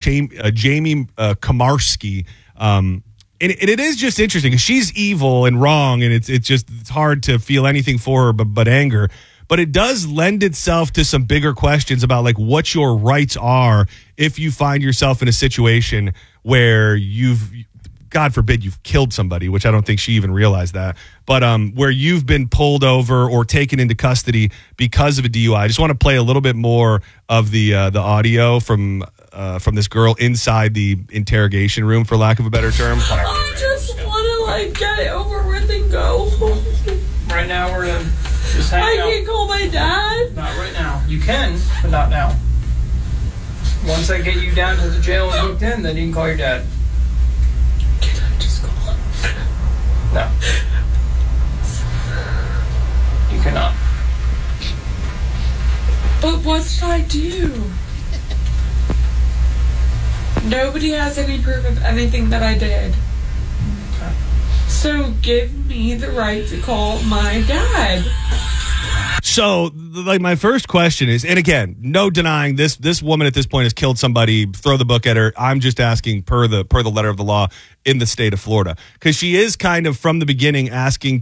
Jamie Komarski. And it is just interesting. She's evil and wrong, and it's hard to feel anything for her but anger. But it does lend itself to some bigger questions about like what your rights are if you find yourself in a situation where God forbid you've killed somebody, which I don't think she even realized that, but where you've been pulled over or taken into custody because of a DUI. I just want to play a little bit more of the audio from this girl inside the interrogation room, for lack of a better term. I just want to get it over with and go home. Right now we're in. Just hang out. I can call my dad. Not right now. You can, but not now. Once I get you down to the jail and booked in, then you can call your dad. Can I just call him? No. You cannot. But what should I do? Nobody has any proof of anything that I did. Okay. So give me the right to call my dad. So, like, my first question is, and again, no denying this woman at this point has killed somebody, throw the book at her. I'm just asking per the letter of the law in the state of Florida. Because she is kind of, from the beginning,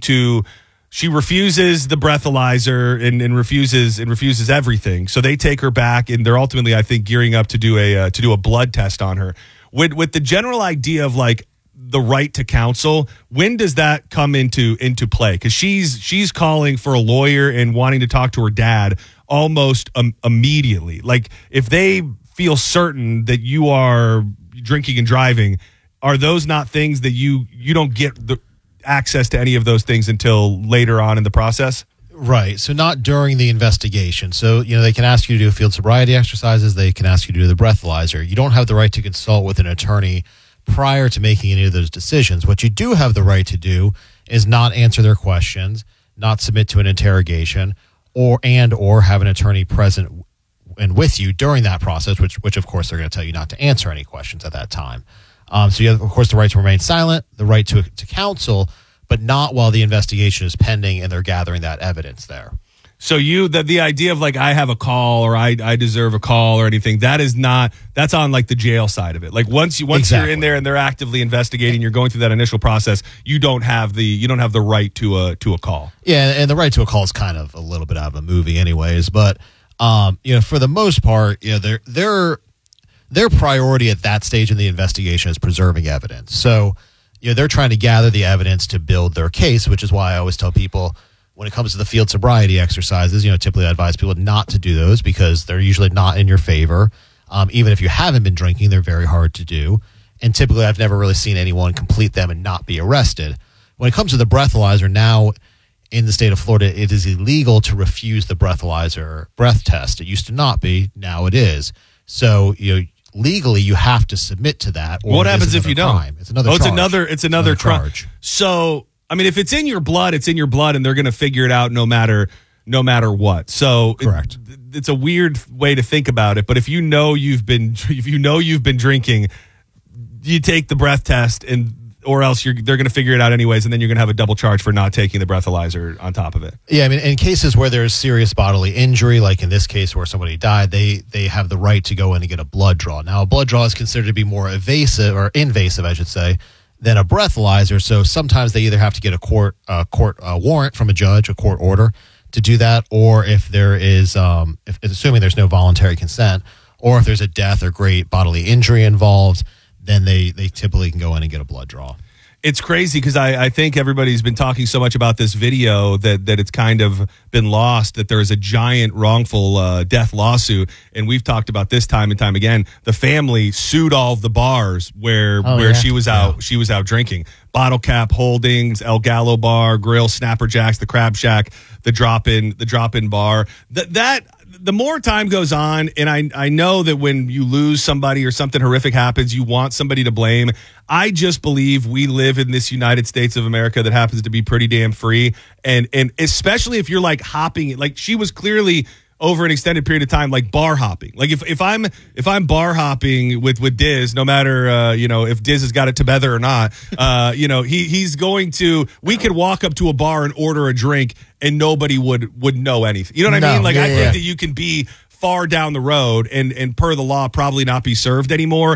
she refuses the breathalyzer and refuses everything. So they take her back, and they're ultimately, I think, gearing up to do a blood test on her. With the general idea of, like, the right to counsel, when does that come into play? Because she's calling for a lawyer and wanting to talk to her dad almost immediately. Like, if they feel certain that you are drinking and driving, are those not things that you don't get the access to any of those things until later on in the process? Right. So not during the investigation. So, they can ask you to do field sobriety exercises. They can ask you to do the breathalyzer. You don't have the right to consult with an attorney prior to making any of those decisions. What you do have the right to do is not answer their questions, not submit to an interrogation, or have an attorney present and with you during that process, which of course they're going to tell you not to answer any questions at that time. So you have, of course, the right to remain silent, the right to counsel, but not while the investigation is pending and they're gathering that evidence there. So the idea of like, I have a call or I deserve a call or anything, that's on like the jail side of it. Like once Exactly. You're in there and they're actively investigating, you're going through that initial process, you don't have the right to a call. Yeah, and the right to a call is kind of a little bit out of a movie anyways, but for the most part, their priority at that stage in the investigation is preserving evidence. So, they're trying to gather the evidence to build their case, which is why I always tell people, when it comes to the field sobriety exercises, typically I advise people not to do those because they're usually not in your favor. Even if you haven't been drinking, they're very hard to do. And typically I've never really seen anyone complete them and not be arrested. When it comes to the breathalyzer, now in the state of Florida, it is illegal to refuse the breathalyzer breath test. It used to not be. Now it is. So, legally you have to submit to that. Or what happens if you don't? It's another charge. It's another charge. So, I mean, if it's in your blood, it's in your blood, and they're going to figure it out no matter what. So, correct. It's a weird way to think about it. But if you know you've been drinking, you take the breath test, or else they're going to figure it out anyways, and then you're going to have a double charge for not taking the breathalyzer on top of it. Yeah, I mean, in cases where there's serious bodily injury, like in this case where somebody died, they have the right to go in and get a blood draw. Now, a blood draw is considered to be more invasive, I should say, than a breathalyzer. So sometimes they either have to get a court warrant from a judge, a court order to do that, or if there is, assuming there's no voluntary consent, or if there's a death or great bodily injury involved, then they typically can go in and get a blood draw. It's crazy because I think everybody's been talking so much about this video that it's kind of been lost, that there is a giant wrongful death lawsuit. And we've talked about this time and time again. The family sued all of the bars where she was out drinking. Bottle Cap Holdings, El Gallo Bar, Grill, Snapper Jacks, the Crab Shack, the drop-in bar. The more time goes on, and I know that when you lose somebody or something horrific happens, you want somebody to blame. I just believe we live in this United States of America that happens to be pretty damn free. And especially if you're like hopping, like she was clearly over an extended period of time, like bar hopping. Like if I'm bar hopping with Diz, no matter if Diz has got it together or not, he's going to. We could walk up to a bar and order a drink, and nobody would know anything. You know what I mean? Like I think that you can be far down the road and per the law probably not be served anymore.